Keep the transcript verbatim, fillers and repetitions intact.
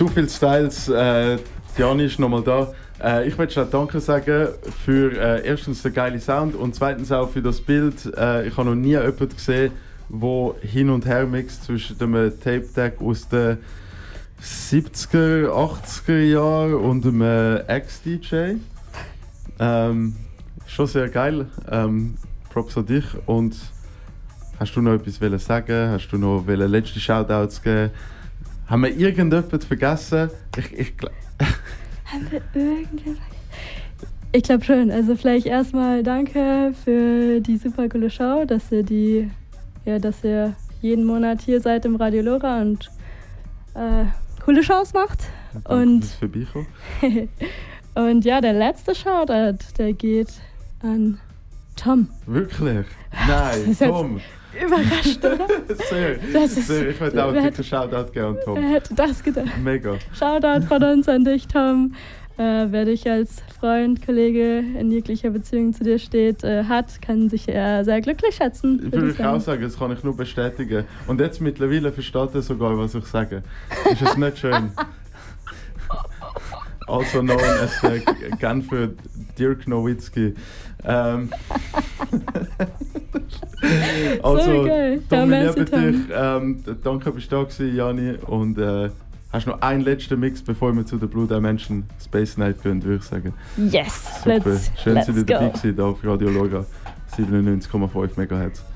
zu viele Styles. Äh, Jani ist nochmal da. Äh, ich möchte Danke sagen für äh, erstens den geilen Sound und zweitens auch für das Bild. Äh, ich habe noch nie jemanden gesehen, der hin und her mixt zwischen dem Tape-Deck aus den siebziger, achtziger Jahren und einem Ex-D J. Ähm, schon sehr geil. Ähm, Props an dich. Und hast du noch etwas wollen sagen? Hast du noch wollen letzte Shoutouts geben? Haben wir irgendjemanden vergessen? Ich, ich Haben wir irgendjemanden? Ich glaube schon. Also vielleicht erstmal danke für die super coole Show, dass ihr die, ja, dass ihr jeden Monat hier seid im Radio Lora und äh, coole Shows macht. Danke und fürs Vorbeikommen. Und ja, der letzte Shoutout, der geht an Tom. Wirklich? Nein, Tom. Überrascht, oder? Sehr, das ist, sehr. Ich würde auch einen Shoutout geben an Tom. Wer hätte das gedacht? Mega. Shoutout von uns an dich, Tom. Äh, wer dich als Freund, Kollege in jeglicher Beziehung zu dir steht, äh, hat, kann sich äh, sehr glücklich schätzen. Würde ich auch sagen, das kann ich nur bestätigen. Und jetzt mittlerweile versteht er sogar, was ich sage. Ist es nicht schön? Also known as äh, Genfer Dirk Nowitzki. Ähm, also, so geil. Tom, Ja, ich liebe Tom. dich. Ähm, danke, bist du da gewesen, Jani. Und äh, hast du noch einen letzten Mix, bevor wir zu der Blue Dimension Space Night gehen, würde ich sagen. Yes, Super. let's, Schön, let's dass ihr dabei go. gewesen, hier auf Radio Lora siebenundneunzig Komma fünf Megahertz.